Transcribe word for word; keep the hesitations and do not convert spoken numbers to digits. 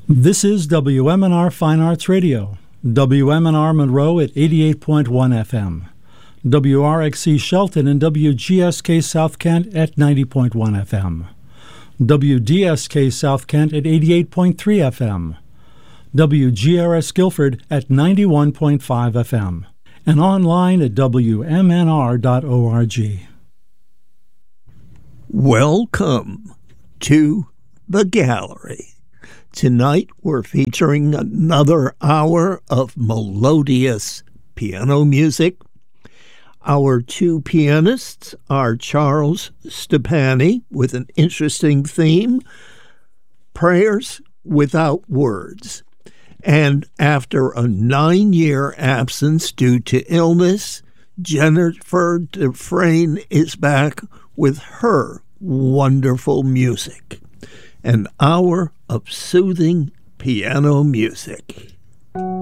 This is W M N R Fine Arts Radio, W M N R Monroe at eighty-eight point one F M, W R X C Shelton and W G S K South Kent at ninety point one F M, W D S K South Kent at eighty-eight point three F M, W G R S Guilford at ninety-one point five F M, and online at W M N R dot org. Welcome to the gallery. Tonight we're featuring another hour of melodious piano music. Our two pianists are Charles Stepani with an interesting theme, Prayers Without Words. And after a nine-year absence due to illness, Jennifer Dufresne is back with her wonderful music. An hour of soothing piano music.